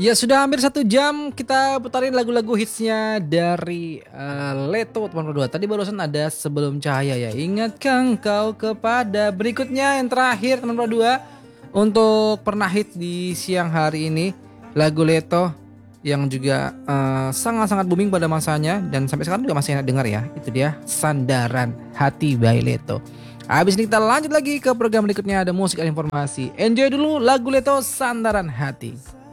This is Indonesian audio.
Ya sudah hampir 1 jam kita putarin lagu-lagu hitsnya dari Leto teman berdua. Tadi barusan ada Sebelum Cahaya ya. Ingatkah kau kepada berikutnya yang terakhir teman berdua untuk pernah hit di siang hari ini lagu Leto yang juga sangat-sangat booming pada masanya dan sampai sekarang juga masih enak dengar ya. Itu dia Sandaran Hati by Leto. Habis ini kita lanjut lagi ke program berikutnya ada musik dan informasi. Enjoy dulu lagu Leto Sandaran Hati.